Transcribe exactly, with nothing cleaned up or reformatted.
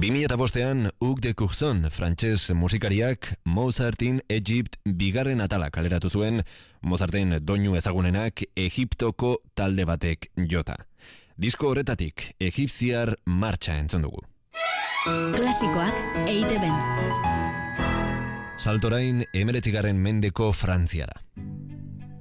bi mila bostean Hugues de Courson, frantses musikariak Mozartin Egypt bigarren atala kaleratu zuen, Mozarten doinu ezagunenak Egiptoko talde batek jota. Disko horretatik Egipziar martxa entzun dugu. Klasikoak E I T B-n. Saltorain hemeretzigarren mendeko Frantziara.